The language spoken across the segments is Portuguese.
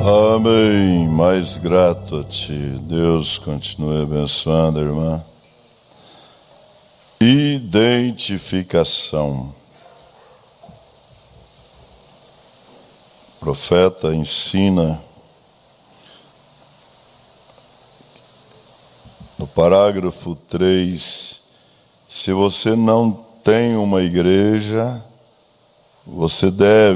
Amém. Mais grato a Ti. Deus continue abençoando, irmã. Identificação. O profeta ensina no parágrafo 3, se você não tem uma igreja, você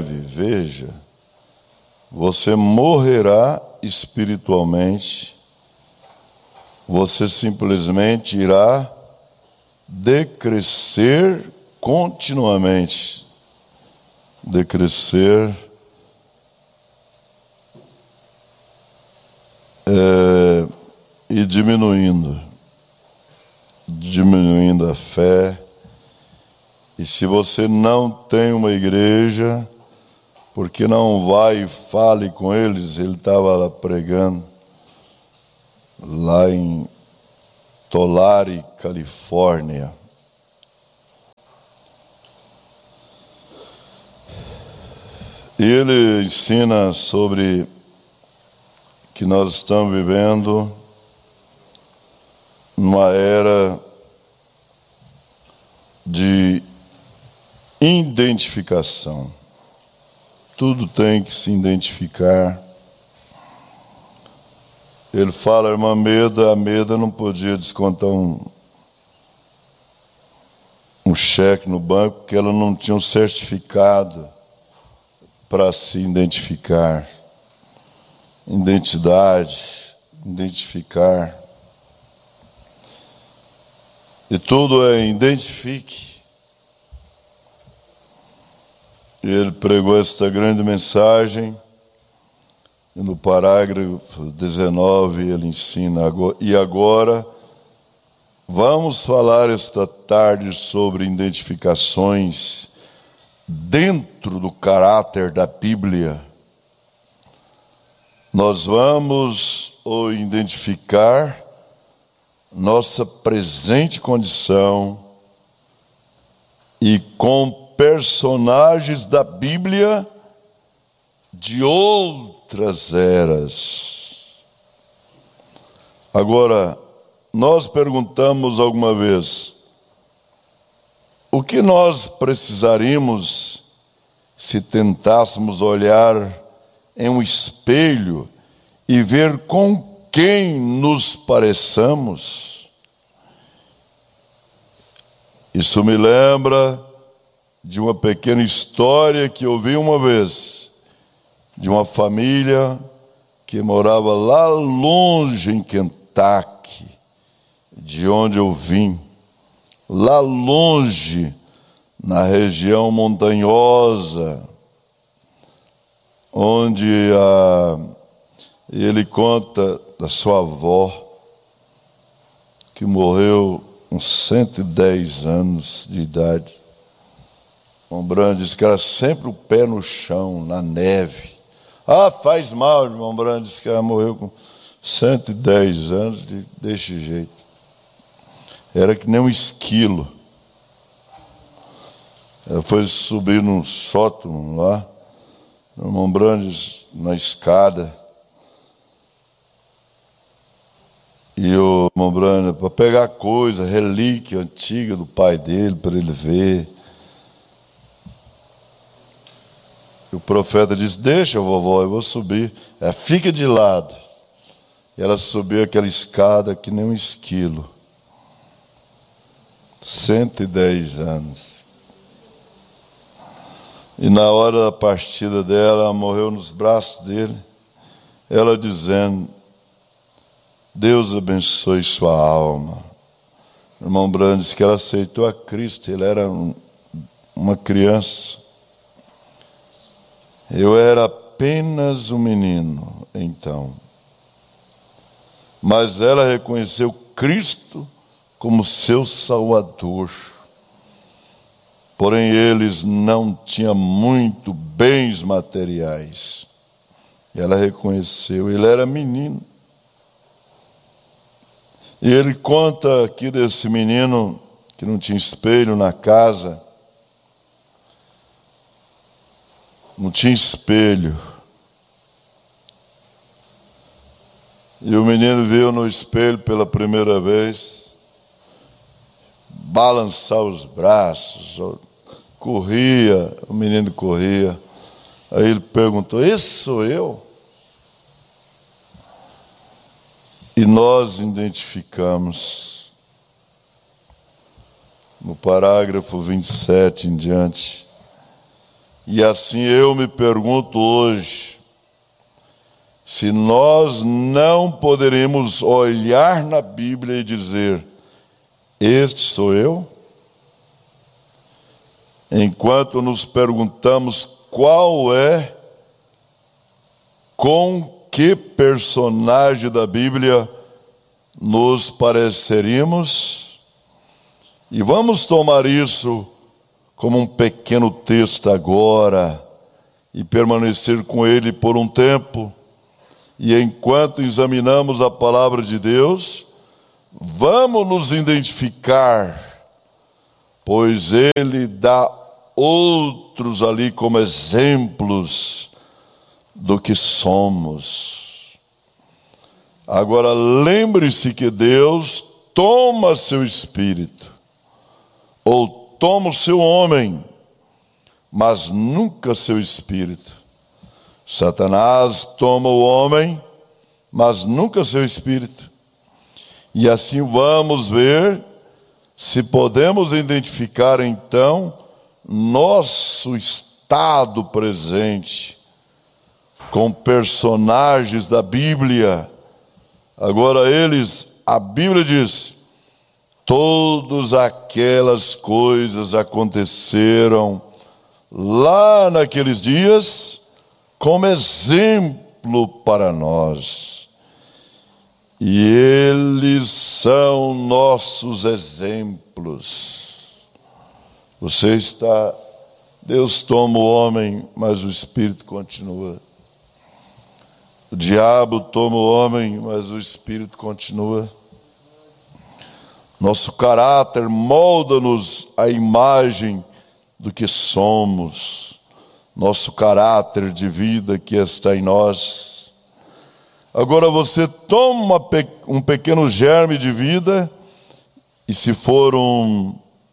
você morrerá espiritualmente, você simplesmente irá decrescer continuamente, decrescer e diminuindo a fé. E se você não tem uma igreja, porque não vai e fale com eles. Ele estava lá pregando, lá em Tulare, Califórnia. E ele ensina sobre que nós estamos vivendo numa era de identificação. Tudo tem que se identificar. Ele fala, a irmã Meda não podia descontar um cheque no banco, porque ela não tinha um certificado para se identificar. Identificar. E tudo é identifique. Ele pregou esta grande mensagem, e no parágrafo 19 ele ensina, e agora vamos falar esta tarde sobre identificações dentro do caráter da Bíblia. Nós vamos identificar nossa presente condição e com personagens da Bíblia de outras eras. Agora, nós perguntamos alguma vez, o que nós precisaríamos se tentássemos olhar em um espelho e ver com quem nos pareçamos? Isso me lembra de uma pequena história que eu vi uma vez, de uma família que morava lá longe em Kentucky, de onde eu vim, lá longe, na região montanhosa, onde ele conta da sua avó, que morreu com 110 anos de idade. O Brando disse que era sempre o pé no chão, na neve. Faz mal, irmão Brando disse que ela morreu com 110 anos desse jeito. Era que nem um esquilo. Ela foi subir num sótão lá, o irmão Brando disse, na escada. E o irmão Brando, para pegar coisa, relíquia antiga do pai dele, para ele ver. E o profeta disse, deixa, vovó, eu vou subir. Fica de lado. E ela subiu aquela escada que nem um esquilo. 110 anos. E na hora da partida dela, ela morreu nos braços dele. Ela dizendo, Deus abençoe sua alma. O irmão Brando disse que ela aceitou a Cristo. Ele era uma criança. Eu era apenas um menino, então. Mas ela reconheceu Cristo como seu Salvador. Porém, eles não tinham muito bens materiais. Ela reconheceu, ele era menino. E ele conta aqui desse menino que não tinha espelho na casa. Não tinha espelho. E o menino viu no espelho pela primeira vez, balançar os braços, corria, o menino corria. Aí ele perguntou: esse sou eu? E nós identificamos, no parágrafo 27 em diante. E assim eu me pergunto hoje, se nós não poderemos olhar na Bíblia e dizer: este sou eu? Enquanto nos perguntamos qual é, com que personagem da Bíblia nos pareceríamos? E vamos tomar isso como um pequeno texto agora e permanecer com ele por um tempo. E enquanto examinamos a palavra de Deus, vamos nos identificar, pois ele dá outros ali como exemplos do que somos. Agora lembre-se que Deus toma seu espírito, ou toma o seu homem, mas nunca seu espírito. Satanás toma o homem, mas nunca seu espírito. E assim vamos ver se podemos identificar então nosso estado presente com personagens da Bíblia. Agora a Bíblia diz: todas aquelas coisas aconteceram lá naqueles dias como exemplo para nós. E eles são nossos exemplos. Deus toma o homem, mas o Espírito continua. O diabo toma o homem, mas o Espírito continua. Nosso caráter molda-nos à imagem do que somos. Nosso caráter de vida que está em nós. Agora você toma um pequeno germe de vida, e se for um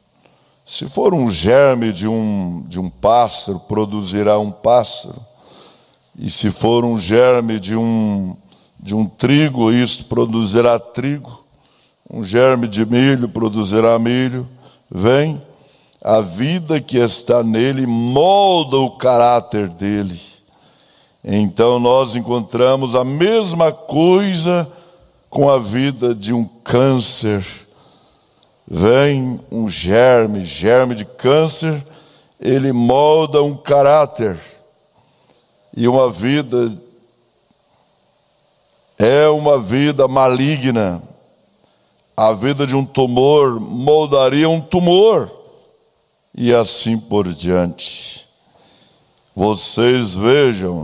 germe de um pássaro, produzirá um pássaro. E se for um germe de um trigo, isto produzirá trigo. Um germe de milho produzirá milho. Vem, a vida que está nele molda o caráter dele. Então nós encontramos a mesma coisa com a vida de um câncer. Vem um germe de câncer, ele molda um caráter. E uma vida é uma vida maligna. A vida de um tumor moldaria um tumor. E assim por diante. Vocês vejam,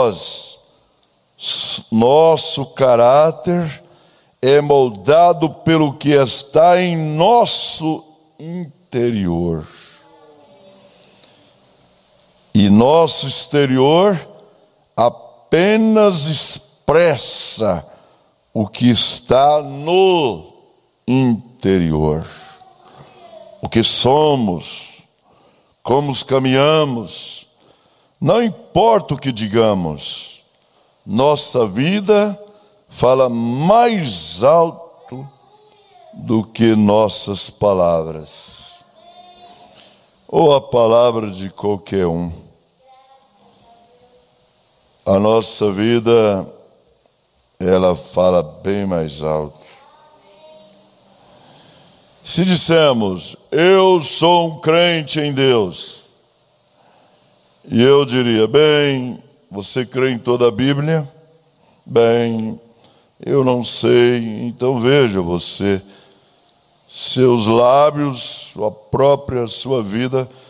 nosso caráter é moldado pelo que está em nosso interior. E nosso exterior apenas expressa o que está no interior. O que somos, como caminhamos, não importa o que digamos, nossa vida fala mais alto do que nossas palavras, ou a palavra de qualquer um. A nossa vida, ela fala bem mais alto. Se dissemos: eu sou um crente em Deus, e eu diria: bem, você crê em toda a Bíblia? Bem, eu não sei. Então veja você, seus lábios, sua vida